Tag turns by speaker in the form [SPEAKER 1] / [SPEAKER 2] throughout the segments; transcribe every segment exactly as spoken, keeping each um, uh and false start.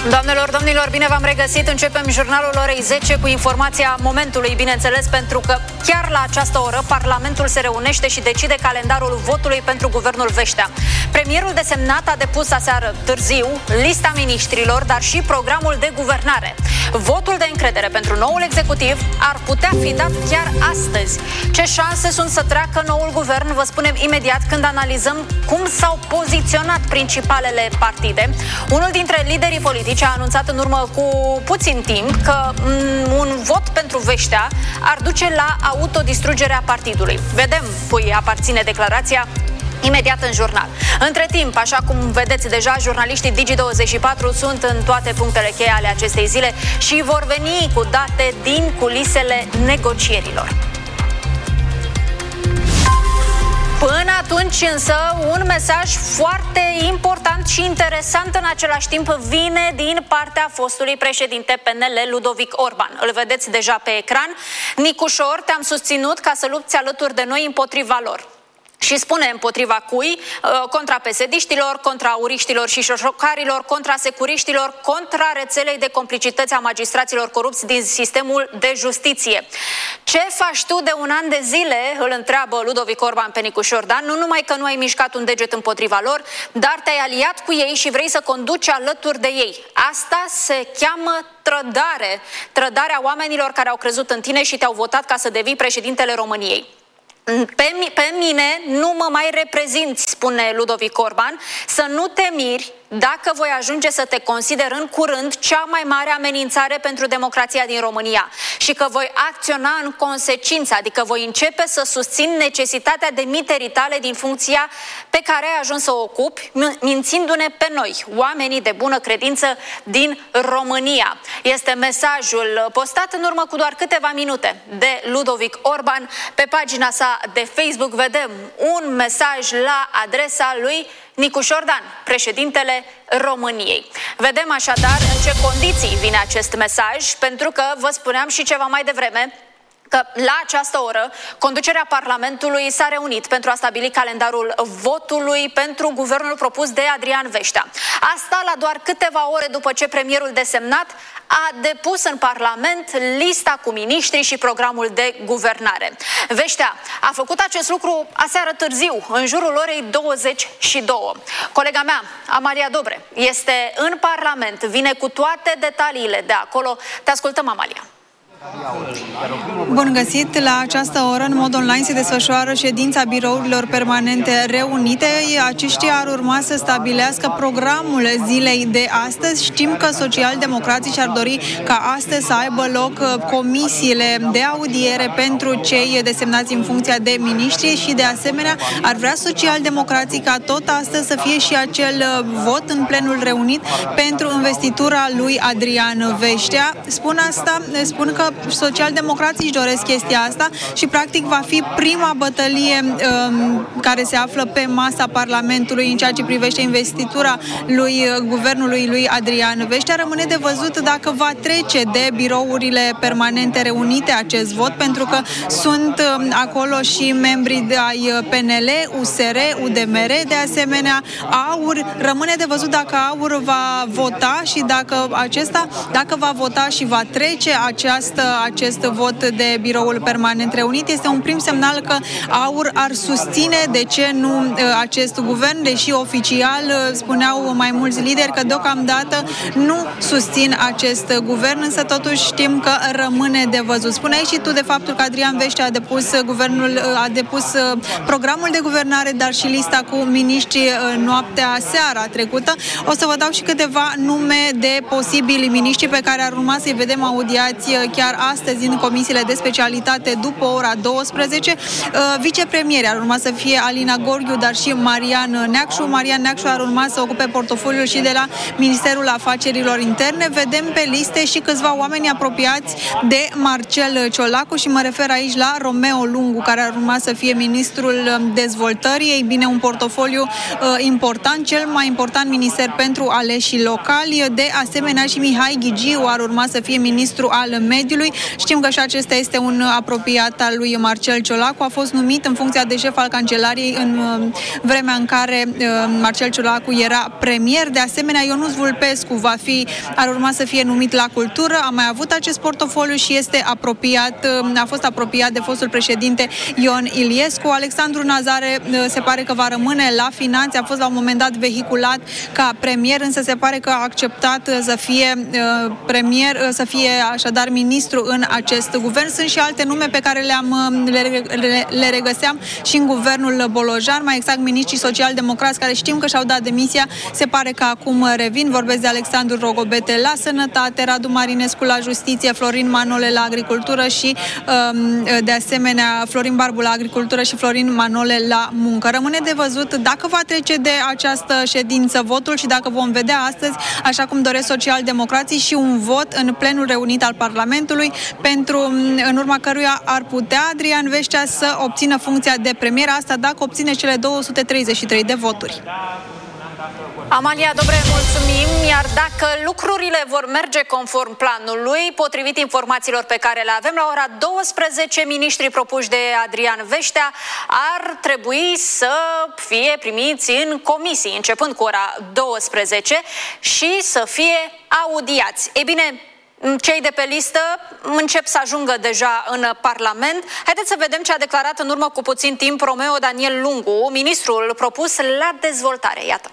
[SPEAKER 1] Doamnelor, domnilor, bine v-am regăsit. Începem jurnalul orei zece cu informația momentului, bineînțeles, pentru că chiar la această oră Parlamentul se reunește și decide calendarul votului pentru guvernul Veștea. Premierul desemnat a depus aseară târziu lista miniștrilor, dar și programul de guvernare. Votul de încredere pentru noul executiv ar putea fi dat chiar astăzi. Ce șanse sunt să treacă noul guvern, vă spunem imediat când analizăm cum s-au poziționat principalele partide. Unul dintre liderii politici a anunțat în urmă cu puțin timp că un vot pentru Veștea ar duce la autodistrugerea partidului. Vedem cui aparține declarația imediat în jurnal. Între timp, așa cum vedeți deja, jurnaliștii Digi douăzeci și patru sunt în toate punctele cheie ale acestei zile și vor veni cu date din culisele negocierilor. Până atunci însă, un mesaj foarte important și interesant în același timp vine din partea fostului președinte P N L, Ludovic Orban. Îl vedeți deja pe ecran. Nicușor, te-am susținut ca să lupți alături de noi împotriva lor. Și spune împotriva cui? Contra pesediștilor, contra auriștilor și șoșocarilor, contra securiștilor, contra rețelei de complicități a magistraților corupți din sistemul de justiție. Ce faci tu de un an de zile? Îl întreabă Ludovic Orban pe Nicu Șordan. Nu numai că nu ai mișcat un deget împotriva lor, dar te-ai aliat cu ei și vrei să conduci alături de ei. Asta se cheamă trădare. Trădarea oamenilor care au crezut în tine și te-au votat ca să devii președintele României. Pe, pe mine nu mă mai reprezinți, spune Ludovic Orban, să nu te miri dacă voi ajunge să te consider în curând cea mai mare amenințare pentru democrația din România și că voi acționa în consecință, adică voi începe să susțin necesitatea demiterii tale din funcția pe care ai ajuns să o ocupi, mințindu-ne pe noi, oamenii de bună credință din România. Este mesajul postat în urmă cu doar câteva minute de Ludovic Orban. Pe pagina sa de Facebook vedem un mesaj la adresa lui Nicu Șordan, președintele României. Vedem așadar în ce condiții vine acest mesaj, pentru că vă spuneam și ceva mai devreme că la această oră conducerea Parlamentului s-a reunit pentru a stabili calendarul votului pentru guvernul propus de Adrian Veștea. Asta la doar câteva ore după ce premierul desemnat a depus în Parlament lista cu miniștri și programul de guvernare. Veștea a făcut acest lucru aseară târziu, în jurul orei douăzeci și două. Colega mea, Amalia Dobre, este în Parlament, vine cu toate detaliile de acolo. Te ascultăm, Amalia.
[SPEAKER 2] Bun găsit! La această oră, în mod online, se desfășoară ședința birourilor permanente reunite. Aceștia ar urma să stabilească programul zilei de astăzi. Știm că socialdemocrații și-ar dori ca astăzi să aibă loc comisiile de audiere pentru cei desemnați în funcția de miniștri și, de asemenea, ar vrea socialdemocrații ca tot astăzi să fie și acel vot în plenul reunit pentru investitura lui Adrian Veștea. Spun asta, spun că socialdemocrații își doresc chestia asta și practic va fi prima bătălie um, care se află pe masa Parlamentului în ceea ce privește investitura lui guvernului lui Adrian Veștea. Rămâne de văzut dacă va trece de birourile permanente reunite acest vot, pentru că sunt um, acolo și membrii de ai P N L, U S R, U D M R, de asemenea AUR. Rămâne de văzut dacă AUR va vota și dacă acesta, dacă va vota și va trece această acest vot de biroul permanent reunit. Este un prim semnal că AUR ar susține, de ce nu, acest guvern, deși oficial spuneau mai mulți lideri că deocamdată nu susțin acest guvern, însă totuși știm că rămâne de văzut. Spuneai și tu de faptul că Adrian Veștea a depus guvernul, a depus programul de guvernare, dar și lista cu miniștri noaptea seara trecută. O să vă dau și câteva nume de posibili miniștri pe care ar urma să-i vedem audiați chiar astăzi în comisiile de specialitate după ora douăsprezece. Vicepremieri ar urma să fie Alina Gorghiu, dar și Marian Neacșu. Marian Neacșu ar urma să ocupe portofoliul și de la Ministerul Afacerilor Interne. Vedem pe liste și câțiva oameni apropiați de Marcel Ciolacu și mă refer aici la Romeo Lungu, care ar urma să fie ministrul dezvoltării. Ei bine, un portofoliu uh, important, cel mai important minister pentru aleșii locali. De asemenea, și Mihai Ghigiu ar urma să fie ministru al mediului. Partidului. Știm că și acesta este un apropiat al lui Marcel Ciolacu. A fost numit în funcția de șef al Cancelariei în vremea în care Marcel Ciolacu era premier. De asemenea, Ionuț Vulpescu va fi, ar urma să fie numit la cultură. A mai avut acest portofoliu și este apropiat, a fost apropiat de fostul președinte Ion Iliescu. Alexandru Nazare se pare că va rămâne la finanțe. A fost la un moment dat vehiculat ca premier, însă se pare că a acceptat să fie premier, să fie așadar ministru în acest guvern. Sunt și alte nume pe care le-am, le, le, le regăseam și în guvernul Bolojan, mai exact miniștrii social-democrați care știm că și-au dat demisia, se pare că acum revin. Vorbesc de Alexandru Rogobete la sănătate, Radu Marinescu la justiție, Florin Manole la agricultură și de asemenea Florin Barbu la agricultură și Florin Manole la muncă. Rămâne de văzut dacă va trece de această ședință votul și dacă vom vedea astăzi, așa cum doresc social-democrații, și un vot în plenul reunit al Parlamentului, pentru, în urma căruia ar putea Adrian Veștea să obțină funcția de premier, asta dacă obține cele două sute treizeci și trei de voturi.
[SPEAKER 1] Amalia Dobre, mulțumim, iar dacă lucrurile vor merge conform planului, potrivit informațiilor pe care le avem, la ora douăsprezece, miniștrii propuși de Adrian Veștea ar trebui să fie primiți în comisii, începând cu ora douăsprezece, și să fie audiați. Ei bine, cei de pe listă încep să ajungă deja în Parlament. Haideți să vedem ce a declarat în urmă cu puțin timp Romeo Daniel Lungu, ministrul propus la dezvoltare. Iată.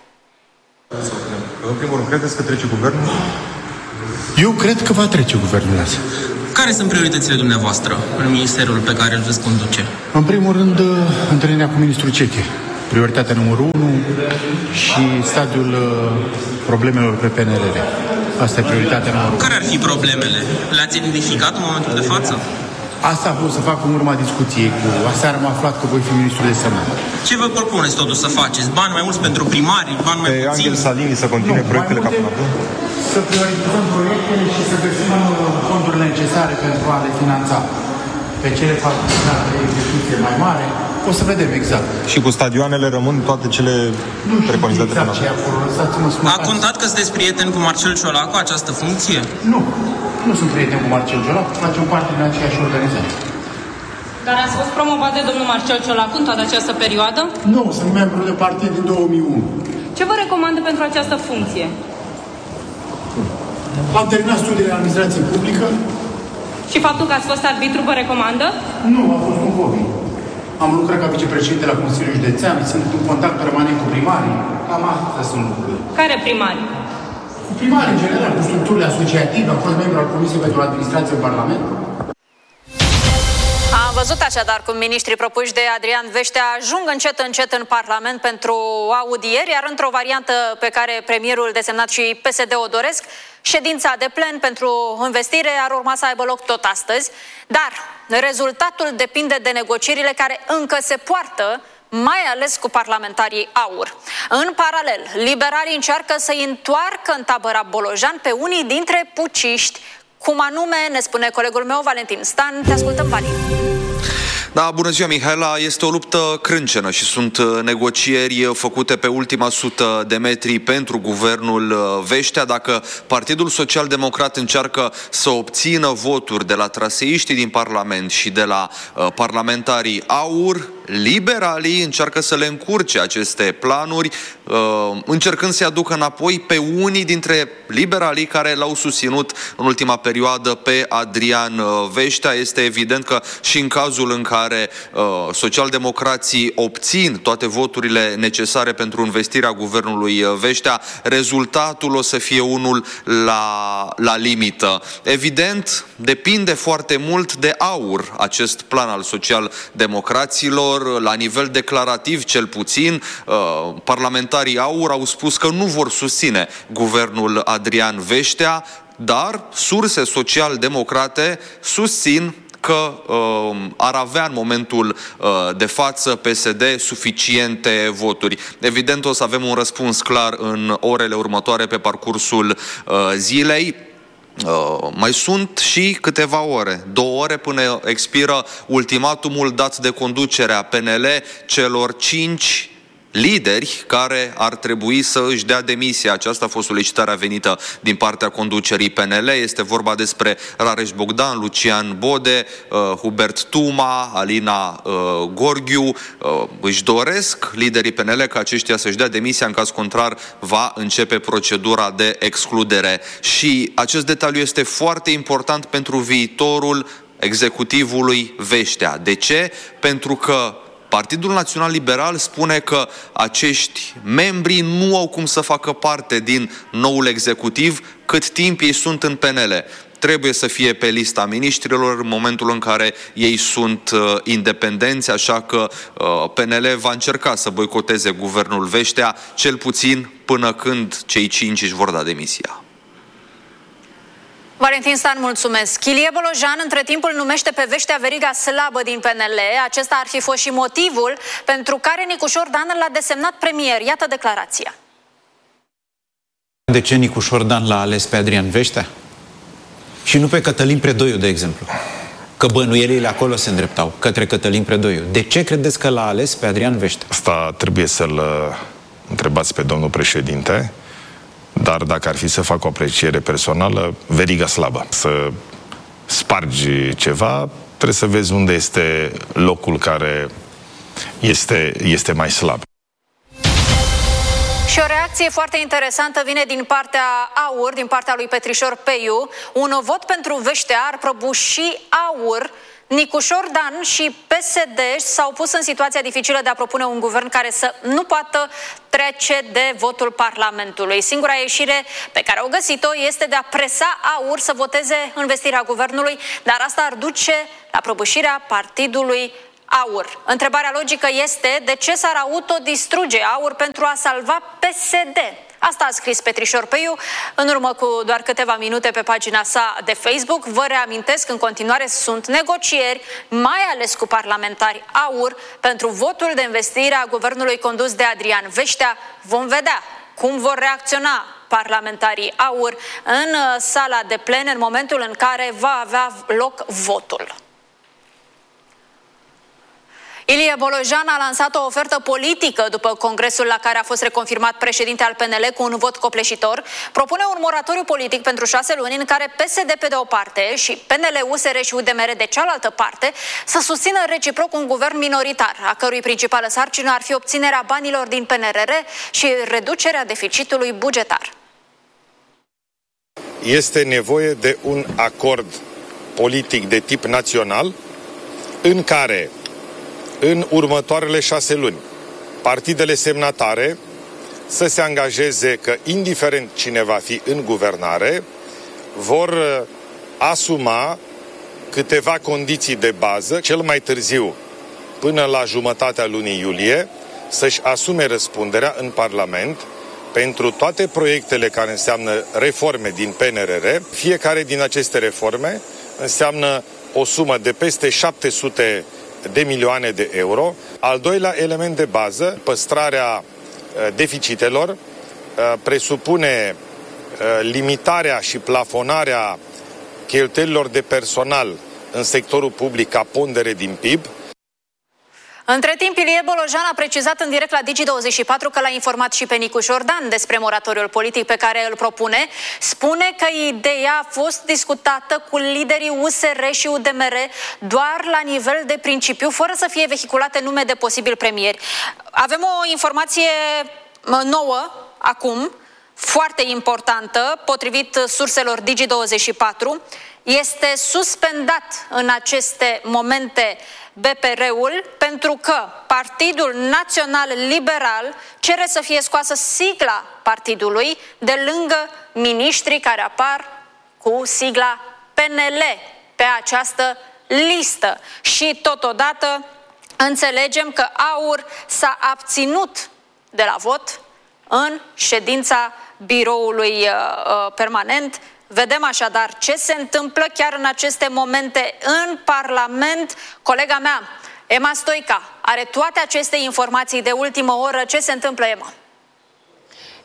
[SPEAKER 3] În primul rând, credeți că trece guvernul?
[SPEAKER 4] Eu cred că va trece guvernul ăsta.
[SPEAKER 5] Care sunt prioritățile dumneavoastră în ministerul pe care îl veți conduce?
[SPEAKER 4] În primul rând, întâlnirea cu ministrul Ceche. Prioritatea numărul unu și stadiul problemelor pe P N R R. Asta e prioritatea numărul unu.
[SPEAKER 5] Care ar fi problemele? Le-ați identificat în momentul de față?
[SPEAKER 4] Asta a vrut să fac în urma discuției cu... Aseară am aflat că voi fi ministrul de semnat.
[SPEAKER 5] Ce vă propuneți totuși să faceți? Bani mai mulți pentru primari? Bani mai
[SPEAKER 3] pe
[SPEAKER 5] puțini?
[SPEAKER 3] Angel Salini să continue nu, proiectele ca până acum?
[SPEAKER 4] Să prioritizăm proiectele și să găsim fondurile necesare pentru a le finanța. Pe cele facilitate de execuție mai mare, o să vedem exact.
[SPEAKER 3] Și cu stadioanele rămân toate cele preconizate
[SPEAKER 4] exact
[SPEAKER 3] până
[SPEAKER 4] acum.
[SPEAKER 5] A contat că sunteți prieten cu Marcel Ciolacu această funcție?
[SPEAKER 4] Nu. Nu sunt prieten cu Marcel Ciolacu, facem parte din aceeași organizație.
[SPEAKER 6] Dar ați fost promovat de domnul Marcel Ciolacu în toată această perioadă?
[SPEAKER 4] Nu, sunt membru de partid din două mii unu.
[SPEAKER 6] Ce vă recomandă pentru această funcție?
[SPEAKER 4] Am terminat studiile în administrație publică.
[SPEAKER 6] Și faptul că ați fost arbitru vă recomandă?
[SPEAKER 4] Nu, a fost un hobby. Am lucrat ca vicepreședinte la Consiliul Județean, sunt în contact permanent cu primarii. Cam astea sunt lucrurile.
[SPEAKER 6] Care primari?
[SPEAKER 4] Cu primarii, în general, cu structurile asociative. Am fost membru al Comisiei pentru Administrație în Parlament.
[SPEAKER 1] Am văzut așadar cum miniștrii propuși de Adrian Veștea ajung încet încet în Parlament pentru audieri, iar într-o variantă pe care premierul desemnat și P S D o doresc, ședința de plen pentru investire ar urma să aibă loc tot astăzi, dar rezultatul depinde de negocierile care încă se poartă, mai ales cu parlamentarii AUR. În paralel, liberalii încearcă să-i întoarcă în tabăra Bolojan pe unii dintre puciști. Cum anume, ne spune colegul meu Valentin Stan. Te ascultăm, Valin.
[SPEAKER 7] Da, bună ziua, Mihaela. Este o luptă crâncenă și sunt negocieri făcute pe ultima sută de metri pentru guvernul Veștea. Dacă Partidul Social-Democrat încearcă să obțină voturi de la traseiștii din Parlament și de la uh, parlamentarii AUR, liberalii încearcă să le încurce aceste planuri, uh, încercând să-i aducă înapoi pe unii dintre liberalii care l-au susținut în ultima perioadă pe Adrian Veștea. Este evident că și în cazul în care uh, socialdemocrații obțin toate voturile necesare pentru investirea guvernului Veștea, rezultatul o să fie unul la, la limită. Evident, depinde foarte mult de AUR acest plan al social-democraților. La nivel declarativ, cel puțin, uh, parlamentarii AUR au spus că nu vor susține guvernul Adrian Veștea, dar surse social-democrate susțin că uh, ar avea în momentul uh, de față P S D suficiente voturi. Evident, o să avem un răspuns clar în orele următoare pe parcursul uh, zilei. Uh, mai sunt și câteva ore, două ore până expiră ultimatumul dat de conducerea P N L celor cinci lideri care ar trebui să își dea demisia. Aceasta a fost solicitarea venită din partea conducerii P N L. Este vorba despre Rareș Bogdan, Lucian Bode, Hubert Tuma, Alina Gorghiu. Își doresc liderii P N L ca aceștia să-și dea demisia, în caz contrar va începe procedura de excludere. Și acest detaliu este foarte important pentru viitorul executivului Veștea. De ce? Pentru că Partidul Național Liberal spune că acești membri nu au cum să facă parte din noul executiv cât timp ei sunt în P N L. Trebuie să fie pe lista miniștrilor în momentul în care ei sunt uh, independenți, așa că uh, P N L va încerca să boicoteze guvernul Veștea, cel puțin până când cei cinci își vor da demisia.
[SPEAKER 1] Valentin Stan, mulțumesc. Ilie Bolojan, între timp, îl numește pe Veștea veriga slabă din P N L. Acesta ar fi fost și motivul pentru care Nicușor Dan l-a desemnat premier. Iată declarația.
[SPEAKER 8] De ce Nicușor Dan l-a ales pe Adrian Veștea? Și nu pe Cătălin Predoiu, de exemplu. Că bănuielile acolo se îndreptau către Cătălin Predoiu. De ce credeți că l-a ales pe Adrian Veștea?
[SPEAKER 9] Asta trebuie să-l întrebați pe domnul președinte. Dar dacă ar fi să fac o apreciere personală, veriga slabă. Să spargi ceva, trebuie să vezi unde este locul care este, este mai slab.
[SPEAKER 1] Și o reacție foarte interesantă vine din partea AUR, din partea lui Petrișor Peiu. Un vot pentru Veștea ar prăbuși AUR. Nicușor Dan și P S D s-au pus în situația dificilă de a propune un guvern care să nu poată trece de votul Parlamentului. Singura ieșire pe care au găsit-o este de a presa AUR să voteze învestirea guvernului, dar asta ar duce la prăbușirea partidului AUR. Întrebarea logică este de ce s-ar autodistruge AUR pentru a salva P S D? Asta a scris Petrișor Peiu în urmă cu doar câteva minute pe pagina sa de Facebook. Vă reamintesc, în continuare sunt negocieri, mai ales cu parlamentari AUR, pentru votul de învestire a guvernului condus de Adrian Veștea. Vom vedea cum vor reacționa parlamentarii AUR în sala de plen în momentul în care va avea loc votul. Ilie Bolojan a lansat o ofertă politică după congresul la care a fost reconfirmat președinte al P N L cu un vot copleșitor. Propune un moratoriu politic pentru șase luni în care P S D pe de o parte și P N L, U S R și U D M R de cealaltă parte să susțină reciproc un guvern minoritar, a cărui principală sarcină ar fi obținerea banilor din P N R R și reducerea deficitului bugetar.
[SPEAKER 9] Este nevoie de un acord politic de tip național în care în următoarele șase luni partidele semnatare să se angajeze că, indiferent cine va fi în guvernare, vor asuma câteva condiții de bază, cel mai târziu până la jumătatea lunii iulie, să-și asume răspunderea în Parlament pentru toate proiectele care înseamnă reforme din P N R R. Fiecare din aceste reforme înseamnă o sumă de peste șapte sute de milioane de euro. Al doilea element de bază, păstrarea deficitelor, presupune limitarea și plafonarea cheltuielilor de personal în sectorul public ca pondere din P I B.
[SPEAKER 1] Între timp, Ilie Bolojan a precizat în direct la Digi douăzeci și patru că l-a informat și pe Nicușor Dan despre moratoriul politic pe care îl propune. Spune că ideea a fost discutată cu liderii U S R și U D M R doar la nivel de principiu, fără să fie vehiculate nume de posibili premieri. Avem o informație nouă acum, foarte importantă, potrivit surselor Digi douăzeci și patru. Este suspendat în aceste momente B P R-ul pentru că Partidul Național Liberal cere să fie scoasă sigla partidului de lângă miniștrii care apar cu sigla P N L pe această listă. Și totodată înțelegem că AUR s-a abținut de la vot în ședința biroului uh, permanent. Vedem așadar ce se întâmplă chiar în aceste momente în Parlament. Colega mea, Emma Stoica, are toate aceste informații de ultimă oră. Ce se întâmplă, Emma?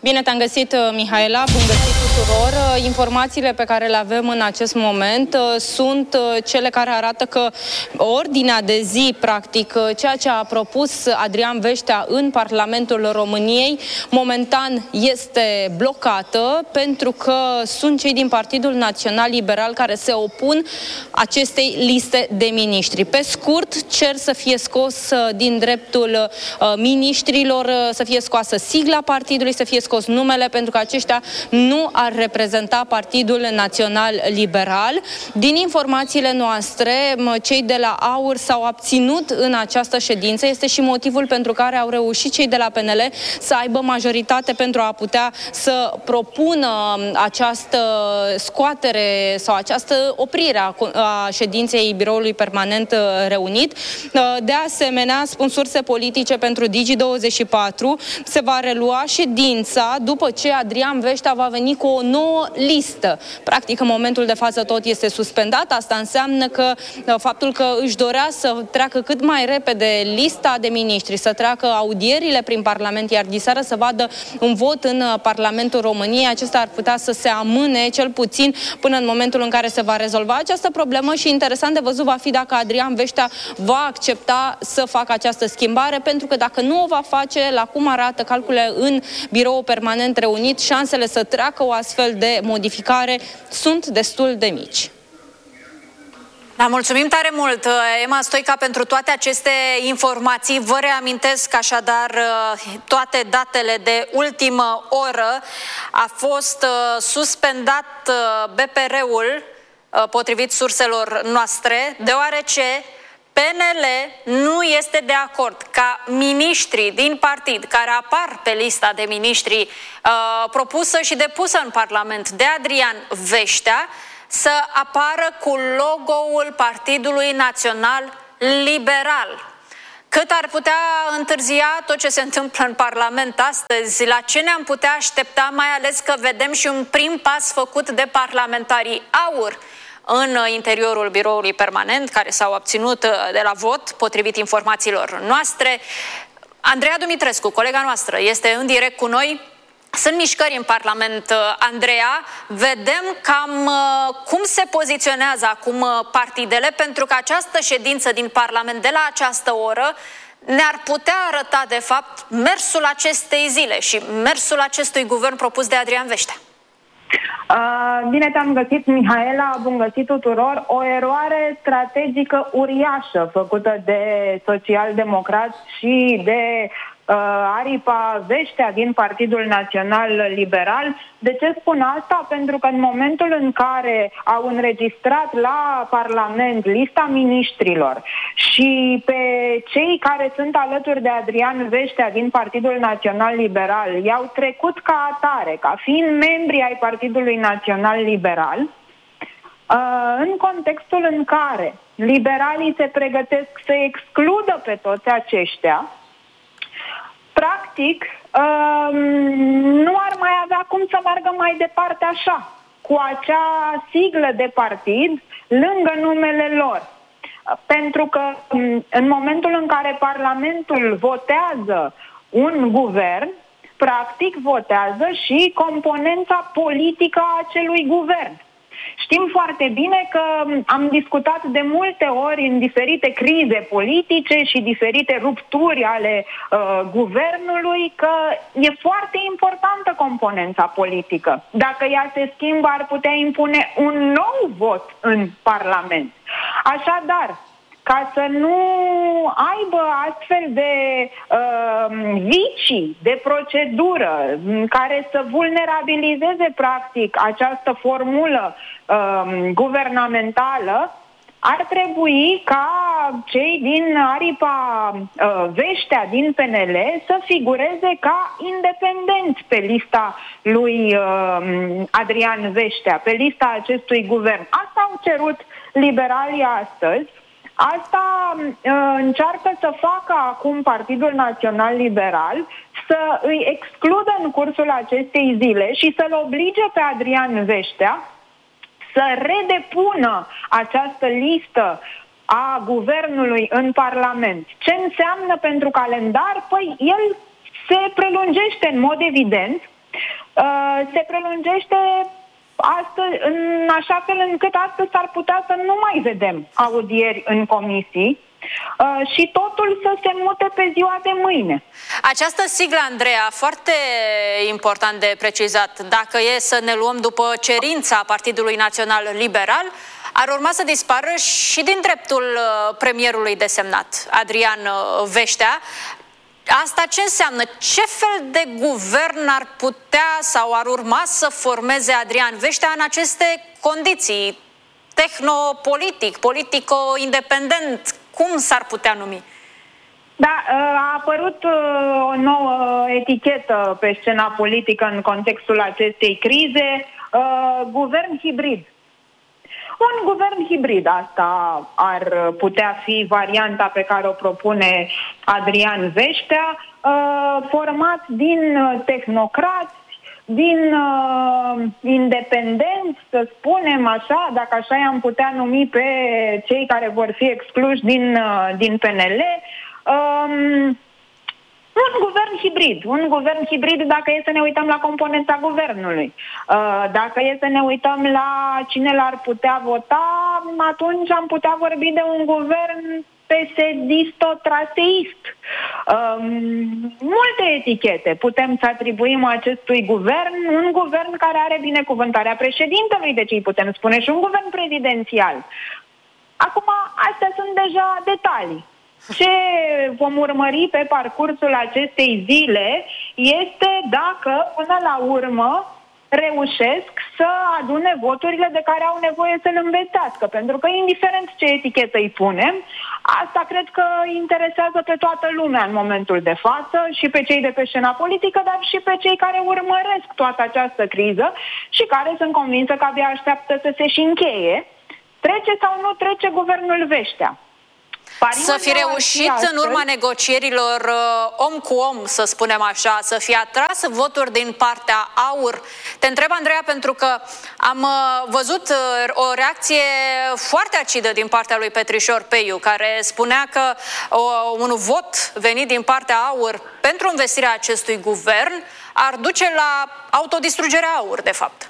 [SPEAKER 6] Bine te-am găsit, Mihaela, bun găsit tuturor. Informațiile pe care le avem în acest moment sunt cele care arată că ordinea de zi, practic, ceea ce a propus Adrian Veștea în Parlamentul României, momentan este blocată pentru că sunt cei din Partidul Național Liberal care se opun acestei liste de miniștri. Pe scurt, cer să fie scos din dreptul miniștrilor, să fie scoasă sigla partidului, să fie scos numele, pentru că aceștia nu ar reprezenta Partidul Național Liberal. Din informațiile noastre, cei de la AUR s-au abținut în această ședință. Este și motivul pentru care au reușit cei de la P N L să aibă majoritate pentru a putea să propună această scoatere sau această oprire a, a ședinței Biroului Permanent Reunit. De asemenea, spun surse politice pentru Digi douăzeci și patru, se va relua ședința după ce Adrian Veștea va veni cu o nouă listă. Practic, în momentul de față tot este suspendat. Asta înseamnă că faptul că își dorea să treacă cât mai repede lista de miniștri, să treacă audierile prin Parlament, iar diseară să vadă un vot în Parlamentul României, acesta ar putea să se amâne cel puțin până în momentul în care se va rezolva această problemă și interesant de văzut va fi dacă Adrian Veștea va accepta să facă această schimbare, pentru că dacă nu o va face, la cum arată calculele în Biroul Permanent Reunit, șansele să treacă o astfel de modificare sunt destul de mici.
[SPEAKER 1] Da, mulțumim tare mult, Emma Stoica, pentru toate aceste informații. Vă reamintesc așadar toate datele de ultimă oră. A fost suspendat B P R-ul, potrivit surselor noastre, deoarece P N L nu este de acord ca miniștrii din partid care apar pe lista de miniștri uh, propusă și depusă în Parlament de Adrian Veștea să apară cu logo-ul Partidului Național Liberal. Cât ar putea întârzia tot ce se întâmplă în Parlament astăzi? La ce ne-am putea aștepta, mai ales că vedem și un prim pas făcut de parlamentarii AUR în interiorul Biroului Permanent, care s-au abținut de la vot, potrivit informațiilor noastre. Andreea Dumitrescu, colega noastră, este în direct cu noi. Sunt mișcări în Parlament, Andreea. Vedem cam cum se poziționează acum partidele, pentru că această ședință din Parlament de la această oră ne-ar putea arăta, de fapt, mersul acestei zile și mersul acestui guvern propus de Adrian Veștea.
[SPEAKER 10] Uh, bine te-am găsit, Mihaela, bun găsit tuturor. O eroare strategică uriașă făcută de socialdemocrați și de uh, aripa Veștea din Partidul Național Liberal. De ce spun asta? Pentru că în momentul în care au înregistrat la Parlament lista miniștrilor și pe cei care sunt alături de Adrian Veștea din Partidul Național Liberal i-au trecut ca atare, ca fiind membri ai Partidului Național Liberal, în contextul în care liberalii se pregătesc să excludă pe toți aceștia, practic, nu ar mai avea cum să meargă mai departe așa, cu acea siglă de partid lângă numele lor. Pentru că în momentul în care Parlamentul votează un guvern, practic votează și componența politică a acelui guvern. Știm foarte bine că am discutat de multe ori în diferite crize politice și diferite rupturi ale uh, guvernului că e foarte importantă componența politică. Dacă ea se schimbă, ar putea impune un nou vot în Parlament. Așadar, ca să nu aibă astfel de uh, vicii de procedură care să vulnerabilizeze practic această formulă uh, guvernamentală, ar trebui ca cei din aripa uh, Veștea din P N L să figureze ca independenți pe lista lui uh, Adrian Veștea, pe lista acestui guvern. Asta au cerut liberalii astăzi. Asta uh, încearcă să facă acum Partidul Național Liberal, să îi excludă în cursul acestei zile și să-l oblige pe Adrian Veștea să redepună această listă a guvernului în Parlament. Ce înseamnă pentru calendar? Păi el se prelungește în mod evident Uh, se prelungește astăzi, în așa fel încât astăzi s-ar putea să nu mai vedem audieri în comisii uh, și totul să se mute pe ziua de mâine.
[SPEAKER 1] Această siglă, Andreea, foarte important de precizat, dacă e să ne luăm după cerința Partidului Național Liberal, ar urma să dispară și din dreptul premierului desemnat, Adrian Veștea. Asta ce înseamnă? Ce fel de guvern ar putea sau ar urma să formeze Adrian Veștea în aceste condiții? Tehnopolitic, politico-independent, cum s-ar putea numi?
[SPEAKER 10] Da, a apărut o nouă etichetă pe scena politică în contextul acestei crize, guvern hibrid. Un guvern hibrid, asta ar putea fi varianta pe care o propune Adrian Veștea, format din tehnocrați, din uh, independenți, să spunem așa, dacă așa i-am putea numi pe cei care vor fi excluși din, uh, din P N L. Um, un guvern hibrid. Un guvern hibrid dacă e să ne uităm la componența guvernului. Uh, dacă e să ne uităm la cine l-ar putea vota, atunci am putea vorbi de un guvern P S D-isto-traseist. Um, multe etichete putem să atribuim acestui guvern, un guvern care are binecuvântarea președintelui, deci îi putem spune și un guvern prezidențial. Acum, astea sunt deja detalii. Ce vom urmări pe parcursul acestei zile este dacă, până la urmă, reușesc să adune voturile de care au nevoie să le învețească. Pentru că, indiferent ce etichetă îi punem, asta cred că interesează pe toată lumea în momentul de față, și pe cei de pe scena politică, dar și pe cei care urmăresc toată această criză și care sunt convinsă că abia așteaptă să se și încheie. Trece sau nu trece guvernul Veștea?
[SPEAKER 1] Să fi reușit în urma negocierilor om cu om, să spunem așa, să fie atras voturi din partea AUR. Te întreb, Andreea, pentru că am văzut o reacție foarte acidă din partea lui Petrișor Peiu, care spunea că un vot venit din partea AUR pentru învestirea acestui guvern ar duce la autodistrugerea AUR, de fapt.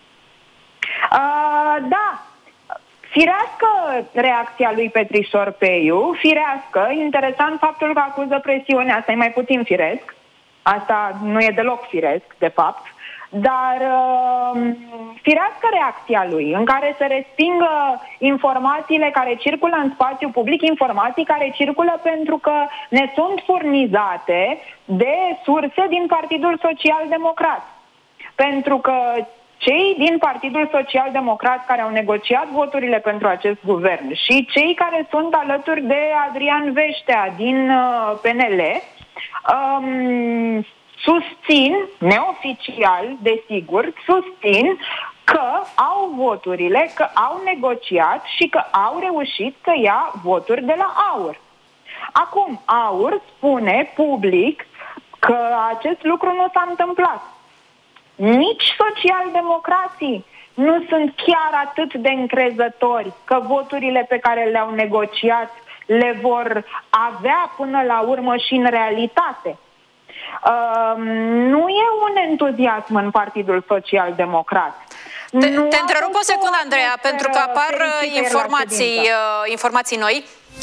[SPEAKER 10] Uh, da. Firească reacția lui Petrișor Peiu, firească, interesant faptul că acuză presiune, asta e mai puțin firesc, asta nu e deloc firesc, de fapt, dar uh, firească reacția lui, în care se respingă informațiile care circulă în spațiu public, informații care circulă pentru că ne sunt furnizate de surse din Partidul Social Democrat. Pentru că cei din Partidul Social Democrat care au negociat voturile pentru acest guvern și cei care sunt alături de Adrian Veștea din uh, P N L um, susțin, neoficial, desigur, susțin că au voturile, că au negociat și că au reușit să ia voturi de la AUR. Acum, AUR spune public că acest lucru nu s-a întâmplat. Nici socialdemocrații nu sunt chiar atât de încrezători că voturile pe care le-au negociat le vor avea până la urmă și în realitate. Uh, nu e un entuziasm în Partidul Social Democrat.
[SPEAKER 1] Te, te întrerup o secundă, Andreea, pentru că apar informații, informații noi.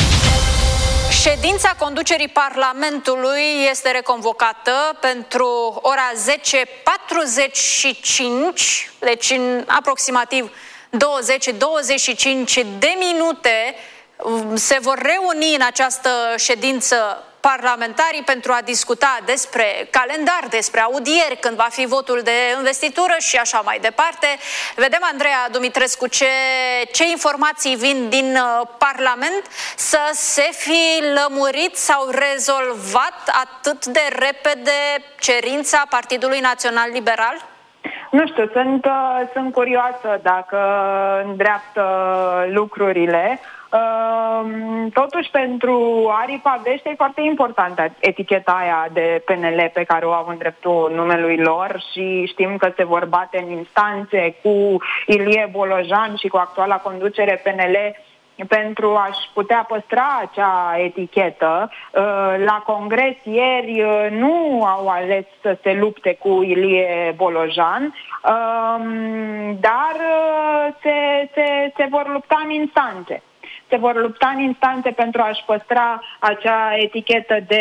[SPEAKER 1] Ședința conducerii Parlamentului este reconvocată pentru ora zece patruzeci și cinci, deci în aproximativ douăzeci douăzeci și cinci de minute se vor reuni în această ședință parlamentarii pentru a discuta despre calendar, despre audieri, când va fi votul de investitură și așa mai departe. Vedem, Andreea Dumitrescu, ce, ce informații vin din uh, Parlament, să se fi lămurit sau rezolvat atât de repede cerința Partidului Național Liberal?
[SPEAKER 10] Nu știu, sunt, uh, sunt curioasă dacă îndreaptă lucrurile. Uh, totuși, pentru aripa Veștea e foarte importantă eticheta aia de P N L pe care o au în dreptul numelui lor și știm că se vor bate în instanțe cu Ilie Bolojan și cu actuala conducere P N L pentru a-și putea păstra acea etichetă. La congres ieri nu au ales să se lupte cu Ilie Bolojan, dar se, se, se vor lupta în instanțe. Se vor lupta în instanțe pentru a-și păstra acea etichetă de,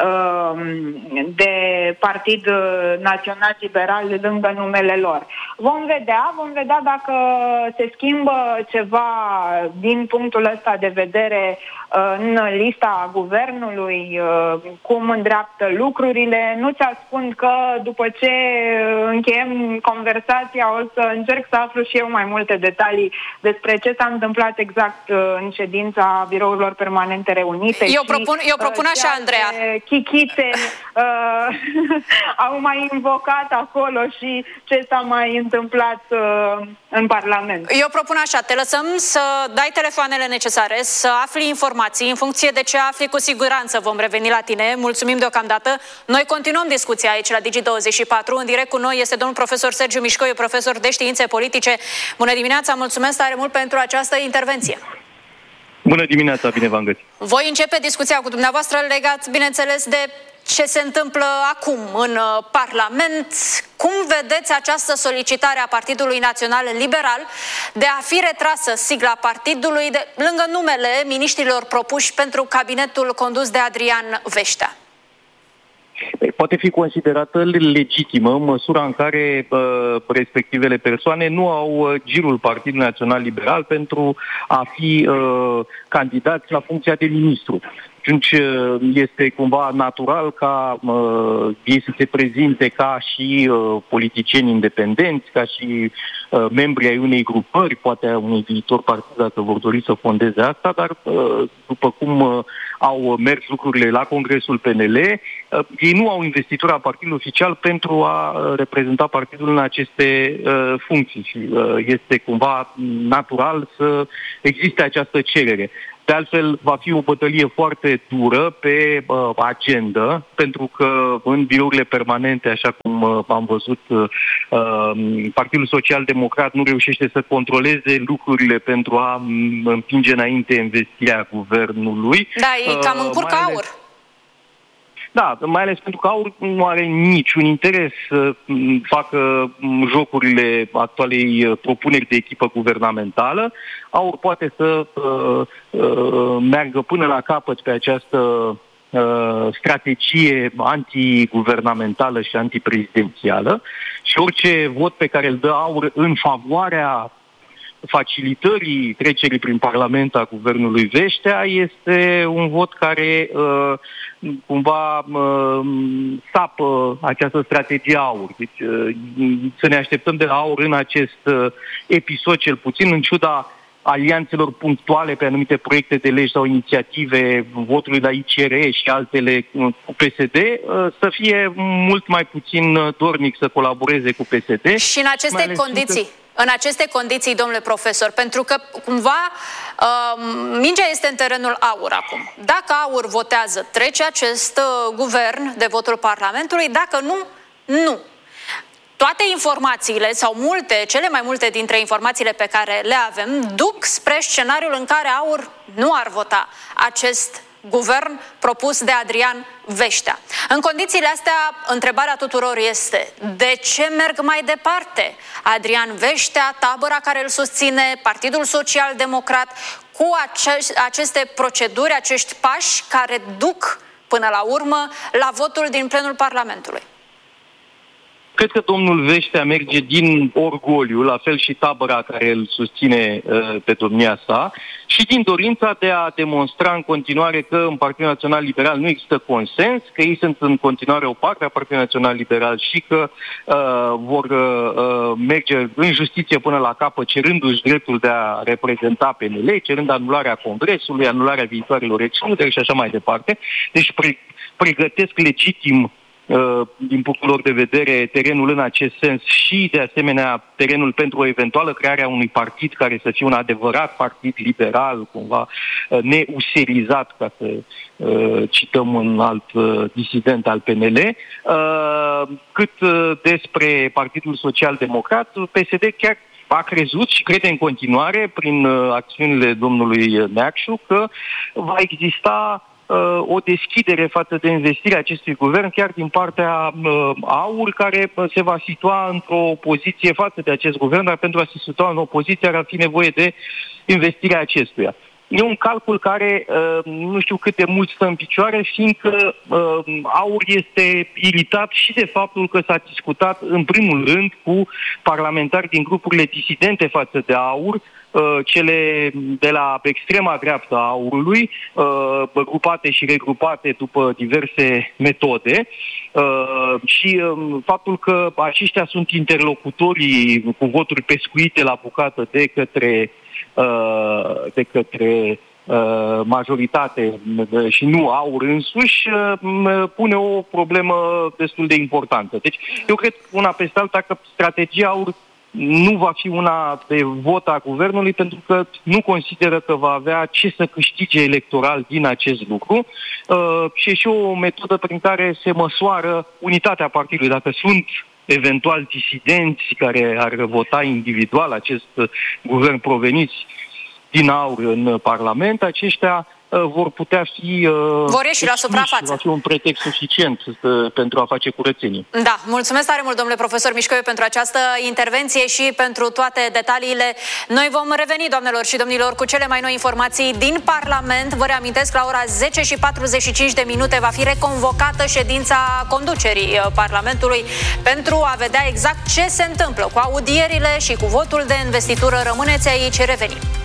[SPEAKER 10] de Partid Național Liberal lângă numele lor. Vom vedea, vom vedea dacă se schimbă ceva din punctul ăsta de vedere în lista guvernului, cum îndreaptă lucrurile. Nu ți ascund că după ce încheiem conversația o să încerc să aflu și eu mai multe detalii despre ce s-a întâmplat exact în ședința birourilor permanente reunite.
[SPEAKER 1] Eu propun, eu propun așa, Andreea.
[SPEAKER 10] Chichite uh, au mai invocat acolo și ce s-a mai întâmplat uh, în Parlament.
[SPEAKER 1] Eu propun așa, te lăsăm să dai telefoanele necesare, să afli informații. În funcție de ce afli, cu siguranță vom reveni la tine. Mulțumim deocamdată. Noi continuăm discuția aici la Digi douăzeci și patru. În direct cu noi este domnul profesor Sergiu Mișcoiu, profesor de științe politice. Bună dimineața, mulțumesc tare mult pentru această intervenție.
[SPEAKER 11] Bună dimineața, bine v-am găsit.
[SPEAKER 1] Voi începe discuția cu dumneavoastră legat, bineînțeles, de ce se întâmplă acum în Parlament. Cum vedeți această solicitare a Partidului Național Liberal de a fi retrasă sigla partidului de, lângă numele miniștrilor propuși pentru cabinetul condus de Adrian Veștea?
[SPEAKER 11] Poate fi considerată legitimă în măsura în care uh, respectivele persoane nu au uh, girul Partidului Național Liberal pentru a fi uh, candidați la funcția de ministru. Atunci este cumva natural ca uh, ei să se prezinte ca și uh, politicieni independenți, ca și uh, membri ai unei grupări, poate a unui viitor partid, dacă vor dori să fondeze asta, dar uh, după cum uh, au mers lucrurile la Congresul P N L, uh, ei nu au investitura partidului oficial pentru a uh, reprezenta partidul în aceste uh, funcții și uh, este cumva natural să existe această cerere. De altfel, va fi o bătălie foarte dură pe uh, agenda, pentru că în birourile permanente, așa cum uh, am văzut, uh, Partidul Social Democrat nu reușește să controleze lucrurile pentru a împinge înainte investirea guvernului.
[SPEAKER 1] Da, e cam în curcă uh, aur.
[SPEAKER 11] Da, mai ales pentru că AUR nu are niciun interes să facă jocurile actualei propuneri de echipă guvernamentală. AUR poate să uh, uh, meargă până la capăt pe această uh, strategie antiguvernamentală și antiprezidențială și orice vot pe care îl dă AUR în favoarea facilitării trecerii prin Parlament a guvernului Veștea este un vot care uh, cumva uh, sapă această strategie AUR. Deci uh, să ne așteptăm de la AUR în acest uh, episod, cel puțin, în ciuda alianțelor punctuale pe anumite proiecte de legi sau inițiative, votului la I C R și altele cu P S D, să fie mult mai puțin dornic să colaboreze cu P S D.
[SPEAKER 1] Și în aceste condiții, că... în aceste condiții, domnule profesor, pentru că cumva uh, mingea este în terenul AUR acum. Dacă AUR votează, trece acest uh, guvern de votul Parlamentului, dacă nu, nu. Toate informațiile, sau multe, cele mai multe dintre informațiile pe care le avem, duc spre scenariul în care AUR nu ar vota acest guvern propus de Adrian Veștea. În condițiile astea, întrebarea tuturor este: de ce merg mai departe Adrian Veștea, tabăra care îl susține, Partidul Social Democrat, cu ace- aceste proceduri, acești pași care duc până la urmă la votul din plenul Parlamentului?
[SPEAKER 11] Cred că domnul Veștea merge din orgoliu, la fel și tabăra care îl susține uh, pe domnia sa, și din dorința de a demonstra în continuare că în Partidul Național Liberal nu există consens, că ei sunt în continuare o parte a Partidului Național Liberal și că uh, vor uh, merge în justiție până la capăt, cerându-și dreptul de a reprezenta P N L, cerând anularea Congresului, anularea viitoarelor excluderi și așa mai departe. Deci pre- pregătesc legitim, din punctul lor de vedere, terenul în acest sens și, de asemenea, terenul pentru o eventuală creare a unui partid care să fie un adevărat partid liberal, cumva neuserizat, ca să uh, cităm un alt uh, disident al P N L. Uh, cât uh, despre Partidul Social Democrat, P S D chiar a crezut și crede în continuare, prin uh, acțiunile domnului Neacșu, că va exista uh, o deschidere față de investirea acestui guvern, chiar din partea uh, AUR, care uh, se va situa într-o poziție față de acest guvern, dar pentru a se situa în opoziție ar fi nevoie de investirea acestuia. E un calcul care uh, nu știu cât de mult stă în picioare, fiindcă uh, AUR este iritat și de faptul că s-a discutat în primul rând cu parlamentari din grupurile disidente față de AUR, uh, cele de la extrema dreaptă a AUR-ului, uh, grupate și regrupate după diverse metode, uh, și uh, faptul că aceștia sunt interlocutorii cu voturi pescuite la bucată de către de către majoritate și nu AUR însuși, pune o problemă destul de importantă. Deci eu cred că una peste alta că strategia AUR nu va fi una de vot a guvernului, pentru că nu consideră că va avea ce să câștige electoral din acest lucru, și e și o metodă prin care se măsoară unitatea partidului. Dacă sunt eventual disidenți care ar vota individual acest guvern proveniți din AUR în Parlament, aceștia uh, vor putea fi... Uh,
[SPEAKER 1] vor ieși la suprafață.
[SPEAKER 11] Va fi un pretext suficient uh, pentru a face curățenie.
[SPEAKER 1] Da, mulțumesc tare mult, domnule profesor Mișcoiu, pentru această intervenție și pentru toate detaliile. Noi vom reveni, doamnelor și domnilor, cu cele mai noi informații din Parlament. Vă reamintesc, la ora zece și patruzeci și cinci de minute va fi reconvocată ședința conducerii Parlamentului pentru a vedea exact ce se întâmplă cu audierile și cu votul de investitură. Rămâneți aici, revenim.